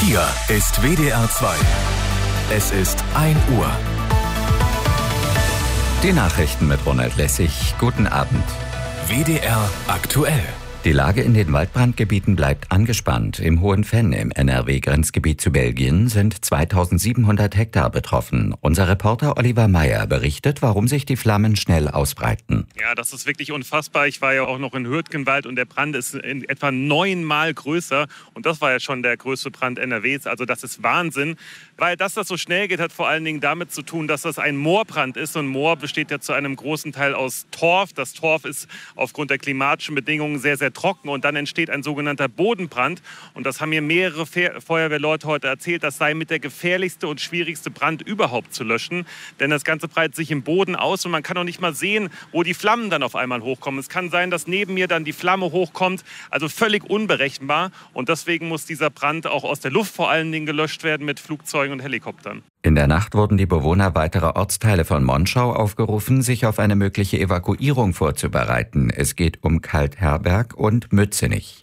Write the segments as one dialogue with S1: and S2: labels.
S1: Hier ist WDR 2. Es ist 1 Uhr.
S2: Die Nachrichten mit Ronald Lessig. Guten Abend.
S1: WDR aktuell.
S2: Die Lage in den Waldbrandgebieten bleibt angespannt. Im Hohenfenn im NRW-Grenzgebiet zu Belgien sind 2700 Hektar betroffen. Unser Reporter Oliver Meyer berichtet, warum sich die Flammen schnell ausbreiten.
S3: Ja, das ist wirklich unfassbar. Ich war ja auch noch in Hürtgenwald und der Brand ist in etwa 9-mal größer. Und das war ja schon der größte Brand NRWs. Also das ist Wahnsinn. Weil das so schnell geht, hat vor allen Dingen damit zu tun, dass das ein Moorbrand ist. Und Moor besteht ja zu einem großen Teil aus Torf. Das Torf ist aufgrund der klimatischen Bedingungen sehr, sehr trocken. Und dann entsteht ein sogenannter Bodenbrand. Und das haben mir mehrere Feuerwehrleute heute erzählt. Das sei mit der gefährlichste und schwierigste Brand überhaupt zu löschen. Denn das Ganze breitet sich im Boden aus und man kann auch nicht mal sehen, wo die Flammen dann auf einmal hochkommen. Es kann sein, dass neben mir dann die Flamme hochkommt. Also völlig unberechenbar. Und deswegen muss dieser Brand auch aus der Luft vor allen Dingen gelöscht werden mit Flugzeugen und Helikoptern.
S2: In der Nacht wurden die Bewohner weiterer Ortsteile von Monschau aufgerufen, sich auf eine mögliche Evakuierung vorzubereiten. Es geht um Kaltherberg und Mützenich.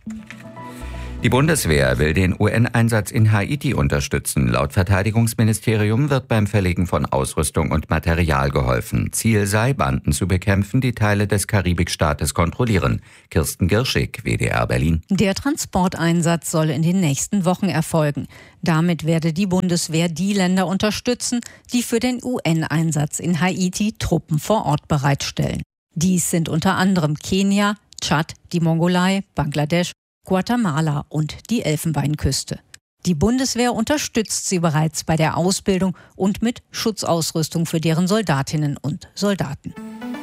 S2: Die Bundeswehr will den UN-Einsatz in Haiti unterstützen. Laut Verteidigungsministerium wird beim Verlegen von Ausrüstung und Material geholfen. Ziel sei, Banden zu bekämpfen, die Teile des Karibikstaates kontrollieren. Kirsten Girschig, WDR Berlin.
S4: Der Transporteinsatz soll in den nächsten Wochen erfolgen. Damit werde die Bundeswehr die Länder unterstützen, die für den UN-Einsatz in Haiti Truppen vor Ort bereitstellen. Dies sind unter anderem Kenia, Tschad, die Mongolei, Bangladesch, Guatemala und die Elfenbeinküste. Die Bundeswehr unterstützt sie bereits bei der Ausbildung und mit Schutzausrüstung für deren Soldatinnen und Soldaten.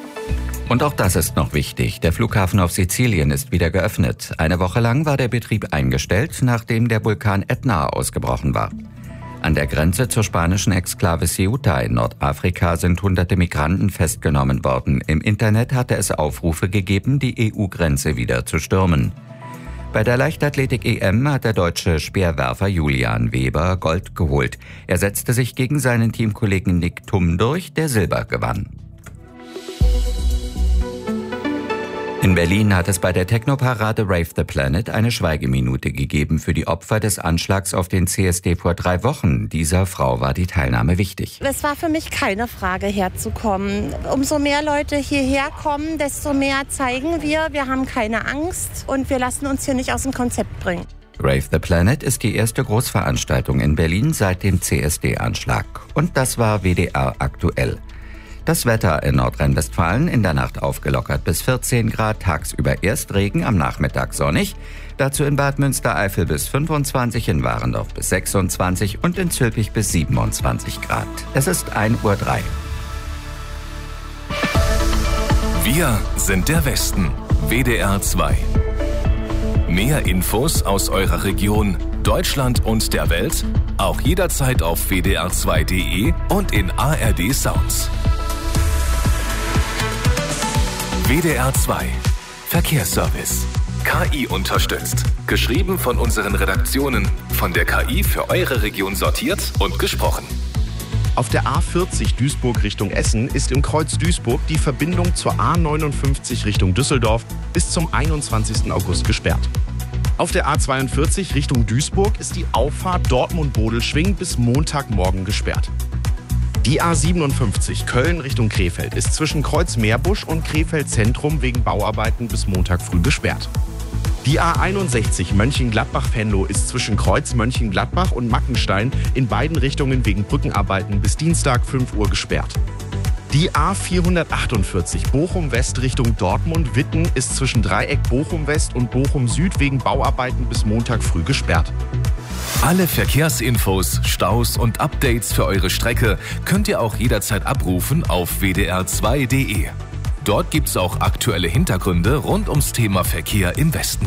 S2: Und auch das ist noch wichtig. Der Flughafen auf Sizilien ist wieder geöffnet. Eine Woche lang war der Betrieb eingestellt, nachdem der Vulkan Etna ausgebrochen war. An der Grenze zur spanischen Exklave Ceuta in Nordafrika sind hunderte Migranten festgenommen worden. Im Internet hatte es Aufrufe gegeben, die EU-Grenze wieder zu stürmen. Bei der Leichtathletik-EM hat der deutsche Speerwerfer Julian Weber Gold geholt. Er setzte sich gegen seinen Teamkollegen Nick Thum durch, der Silber gewann. In Berlin hat es bei der Technoparade Rave the Planet eine Schweigeminute gegeben für die Opfer des Anschlags auf den CSD vor 3 Wochen. Dieser Frau war die Teilnahme wichtig.
S5: Es war für mich keine Frage, herzukommen. Umso mehr Leute hierher kommen, desto mehr zeigen wir haben keine Angst und wir lassen uns hier nicht aus dem Konzept bringen.
S2: Rave the Planet ist die erste Großveranstaltung in Berlin seit dem CSD-Anschlag. Und das war WDR aktuell. Das Wetter in Nordrhein-Westfalen in der Nacht aufgelockert bis 14 Grad, tagsüber erst Regen, am Nachmittag sonnig. Dazu in Bad Münstereifel bis 25, in Warendorf bis 26 und in Zülpich bis 27 Grad. Es ist 1:03 Uhr.
S1: Wir sind der Westen. WDR 2. Mehr Infos aus eurer Region, Deutschland und der Welt auch jederzeit auf wdr2.de und in ARD Sounds. WDR 2 Verkehrsservice. KI unterstützt. Geschrieben von unseren Redaktionen. Von der KI für eure Region sortiert und gesprochen.
S6: Auf der A40 Duisburg Richtung Essen ist im Kreuz Duisburg die Verbindung zur A59 Richtung Düsseldorf bis zum 21. August gesperrt. Auf der A42 Richtung Duisburg ist die Auffahrt Dortmund-Bodelschwingh bis Montagmorgen gesperrt. Die A57 Köln Richtung Krefeld ist zwischen Kreuz Meerbusch und Krefeld Zentrum wegen Bauarbeiten bis Montag früh gesperrt. Die A61 Mönchengladbach-Venlo ist zwischen Kreuz Mönchengladbach und Mackenstein in beiden Richtungen wegen Brückenarbeiten bis Dienstag 5 Uhr gesperrt. Die A448 Bochum-West Richtung Dortmund-Witten ist zwischen Dreieck Bochum-West und Bochum-Süd wegen Bauarbeiten bis Montag früh gesperrt.
S1: Alle Verkehrsinfos, Staus und Updates für eure Strecke könnt ihr auch jederzeit abrufen auf wdr2.de. Dort gibt's auch aktuelle Hintergründe rund ums Thema Verkehr im Westen.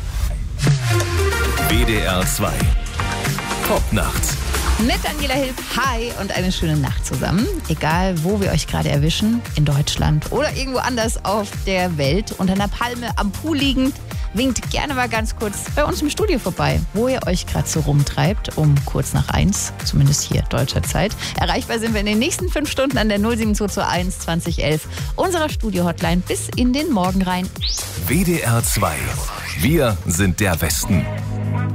S1: WDR 2 Popnacht.
S7: Mit Daniela Hilf, hi und eine schöne Nacht zusammen. Egal, wo wir euch gerade erwischen, in Deutschland oder irgendwo anders auf der Welt, unter einer Palme am Pool liegend, winkt gerne mal ganz kurz bei uns im Studio vorbei, wo ihr euch gerade so rumtreibt, um kurz nach 1, zumindest hier deutscher Zeit. Erreichbar sind wir in den nächsten 5 Stunden an der 07221 2011, unserer Studio-Hotline bis in den Morgen rein.
S1: WDR 2. Wir sind der Westen.